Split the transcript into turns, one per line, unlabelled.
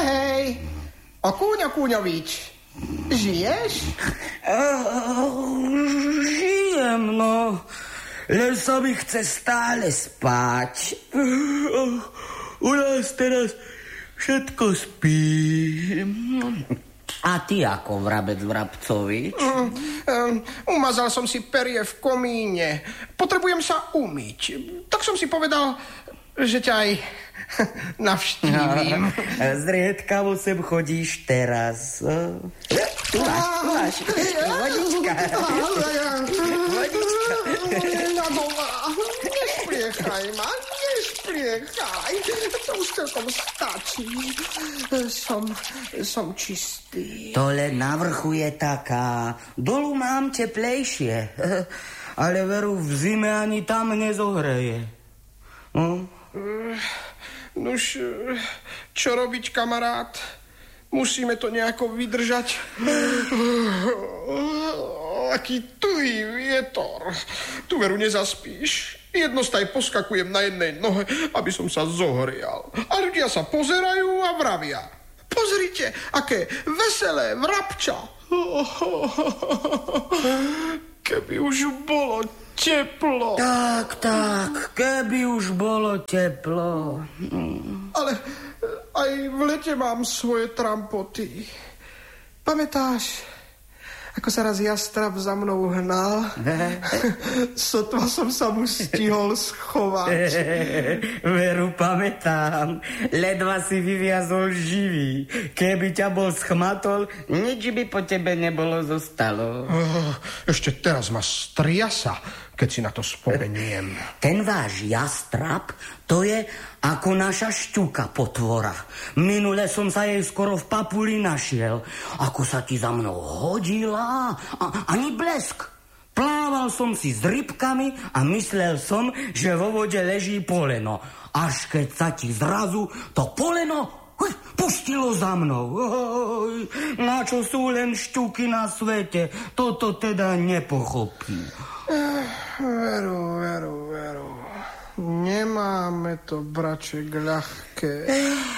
Hej, Okúňovič, žiješ?
Žijem, no. Len sa mi chce stále spať. U nás teraz všetko spí. A ty ako, vrabec Vrabcovič?
Umazal som si perie v komíne. Potrebujem sa umyť. Tak som si povedal, že ťa aj navštívim.
Zriedkavo sem chodíš teraz. Tu máš. Vodička.
Nešpliechaj ma, nešpliechaj. To už celkom stačí. Som čistý.
To len na vrchu je taká. Dolu mám teplejšie. Ale veru v zime ani tam nezohreje.
Nuž, čo robiť, kamarát? Musíme to nejako vydržať. Aký tuhý vietor. Tu veru nezaspíš. Jednostaj poskakujem na jednej nohe, aby som sa zohrial. A ľudia sa pozerajú a vravia: pozrite, aké veselé vrabča. Keby už bolo teplo.
Tak, keby už bolo teplo.
Ale aj v lete mám svoje trampoty. Pamätáš, ako sa raz jastrab za mnou hnal? Sotva som sa mu stihol schovať.
Veru, pamätám. Ledva si vyviazol živý. Keby ťa bol schmatol, nič by po tebe nebolo zostalo.
Ešte teraz ma striasa, keď si na to spomeniem.
Ten váš jastrab, to je ako naša šťuka potvora. Minule som sa jej skoro v papuli našiel. Ako sa ti za mnou hodila, ani blesk. Plával som si s rybkami a myslel som, že vo vode leží poleno. Až keď sa ti zrazu to poleno pustilo za mnou. Na čo sú len šťuky na svete? Toto teda nepochopí.
Veru. Nemáme to, braček, ľahké.